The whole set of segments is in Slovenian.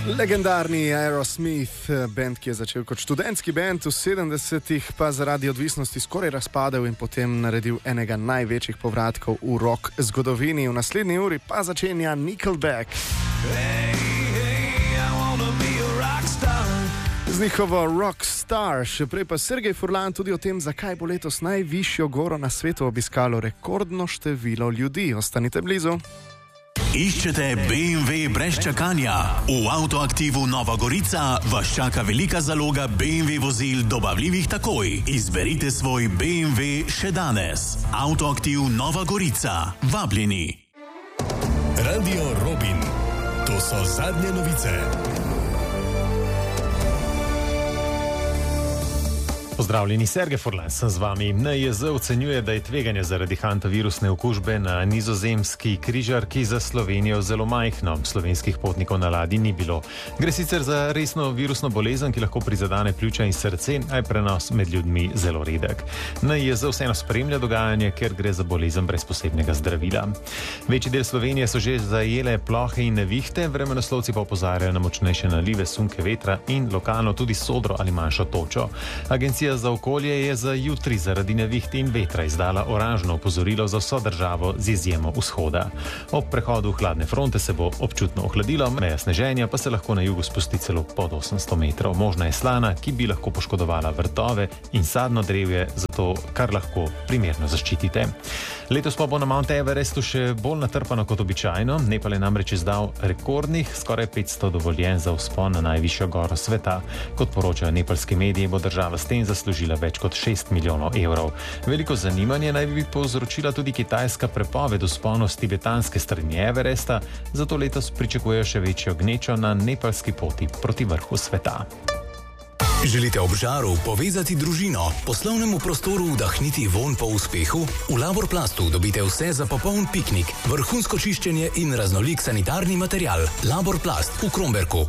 Legendarni Aerosmith, band, ki je začel kot študentski band v 70-ih, pa zaradi odvisnosti skoraj razpadel in potem naredil enega največjih povratkov v rock zgodovini. V naslednji uri pa začenja Nickelback. Z njihovo Rockstar, še prej pa Sergej Furlan tudi o tem, zakaj bo letos najvišjo goro na svetu obiskalo rekordno število ljudi. Ostanite blizu. Iščete BMW brez čakanja? V Avtoaktivu Nova Gorica vas čaka velika zaloga BMW vozil dobavljivih takoj. Izberite svoj BMW še danes. Avtoaktiv Nova Gorica. Vabljeni. Radio Robin. To so zadnje novice. Pozdravljeni, Sergej Furlan sem z vami. NIJZ ocenjuje, da je tveganje zaradi hantavirusne okužbe na nizozemski križarki za Slovenijo zelo majhno. Slovenskih potnikov na ladji ni bilo. Gre sicer za resno virusno bolezen, ki lahko prizadene pljuča in srce, a je prenos med ljudmi zelo redek. NIJZ vseeno spremlja dogajanje, ker gre za bolezen brez posebnega zdravila. Večji del Slovenije so že zajele plohe in nevihte, vremenoslovci pa opozarjajo na močnejše nalive, sunke vetra in lokalno tudi sodro ali manjšo točo. Agencija za okolje je za jutri zaradi neviht in vetra izdala oranžno opozorilo za vso državo z izjemo vzhoda. Ob prehodu hladne fronte se bo občutno ohladilo, meja sneženja pa se lahko na jugu spusti celo pod 800 metrov. Možna je slana, ki bi lahko poškodovala vrtove in sadno drevje, zato kar lahko primerno zaščitite. Letos pa bo na Mount Everestu še bolj natrpano kot običajno. Nepal je namreč izdal rekordnih skoraj 500 dovoljenj za vzpon na najvišjo goro sveta. Kot poročajo nepalski mediji, bo država s tem zaslužila več kot 6 milijonov evrov. Veliko zanimanje naj bi povzročila tudi kitajska prepoved vzponov s tibetanske strani Everesta, zato letos pričakujejo še večjo gnečo na nepalski poti proti vrhu sveta. Želite ob žaru povezati družino, poslovnemu prostoru vdahniti vonj po uspehu? V Laborplastu dobite vse za popoln piknik, vrhunsko čiščenje in raznolik sanitarni material. Laborplast v Kromberku.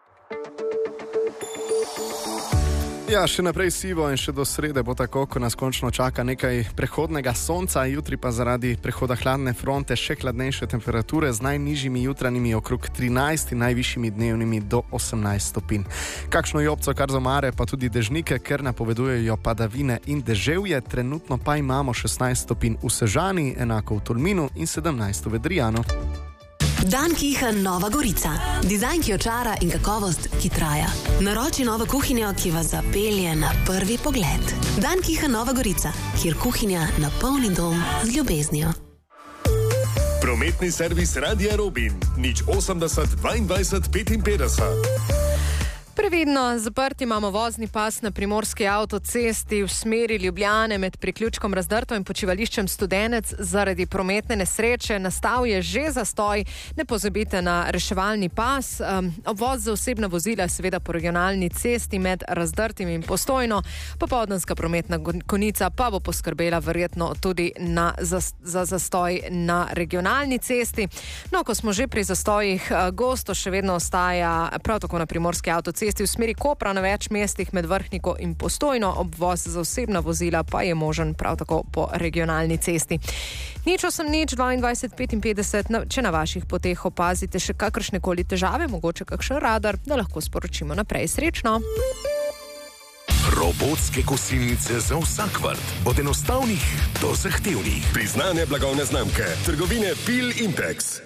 Ja, še naprej sivo in še do srede bo tako, ko nas končno čaka nekaj prehodnega sonca, jutri pa zaradi prehoda hladne fronte še hladnejše temperature z najnižjimi jutranjimi okrog 13 in najvišjimi dnevnimi do 18 stopinj. Kakšno jobco kar zamare, pa tudi dežnike, ker napovedujejo padavine in deževje, trenutno pa imamo 16 stopinj v Sežani, enako v Tolminu in 17 v Vedrijanu. Dan Kiha Nova Gorica. Dizajn, ki očara in kakovost, ki traja. Naroči novo kuhinjo, ki vas zapelje na prvi pogled. Dan Kiha Nova Gorica, kjer kuhinja napolni dom z ljubeznijo. Prometni servis Radia Robin. 080 22 55. Previdno, zaprt imamo vozni pas na primorski avtocesti v smeri Ljubljane med priključkom Razdrto in počivališčem Studenec zaradi prometne nesreče. Nastal je že zastoj, ne pozabite na reševalni pas. Obvoz za osebna vozila seveda po regionalni cesti med Razdrtim in Postojno. Popoldanska prometna konica pa bo poskrbela verjetno tudi za zastoj na regionalni cesti. No, ko smo že pri zastojih, gosto še vedno ostaja prav tako na primorski avtocesti v smeri Kopra na več mestih med Vrhniko in Postojno. Obvoz za osebna vozila pa je možen prav tako po regionalni cesti. 080 22 55, če na vaših poteh opazite še kakršnekoli težave, mogoče kakšen radar, da lahko sporočimo naprej. Srečno! Robotske kosilnice za vsak vrt. Od enostavnih do zahtevnih. Priznane blagovne znamke. Trgovine Pil Impex.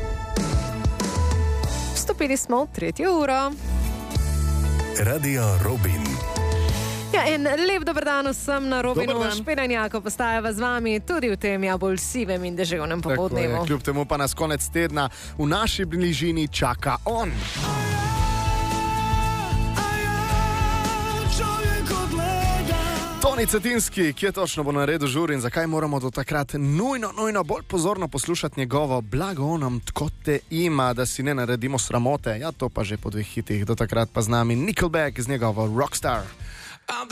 Vstopili smo v 3. uro. Radio Robin. Ja, en lep dober dan vsem na Robinu. Špedanjako postajava z vami tudi v tem bolj sivem in deževnem popoldnevu. Kljub temu pa nas konec tedna v naši bližini čaka on. Toni Cetinski, kje točno bo naredil žur in zakaj moramo do takrat nujno bolj pozorno poslušati njegovo blago nam tko te ima, da si ne naredimo sramote. Ja, to pa že po 2 hitih. Do takrat pa z nami Nickelback z njegovo Rockstar.